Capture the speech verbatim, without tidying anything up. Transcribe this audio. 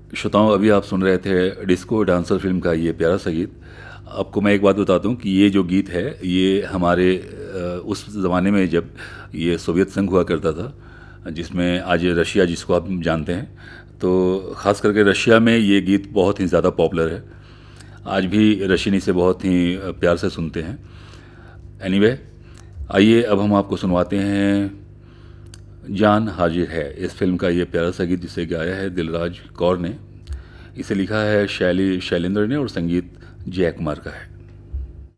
श्रोताओं, अभी आप सुन रहे थे डिस्को डांसर फिल्म का ये प्यारा सा गीत। आपको मैं एक बात बताता हूँ कि ये जो गीत है ये हमारे अ, उस ज़माने में जब ये सोवियत संघ हुआ करता था, जिसमें आज रशिया जिसको आप जानते हैं, तो ख़ास करके रशिया में ये गीत बहुत ही ज़्यादा पॉपुलर है। आज भी रशियन इसे बहुत ही अ, प्यार से सुनते हैं। एनीवे, आइए अब हम आपको सुनवाते हैं जान हाजिर है, इस फिल्म का ये प्यारा सा गीत, जिसे गाया है दिलराज कौर ने। इसे लिखा है शैली शैलेंद्र ने और संगीत जय कुमार का है।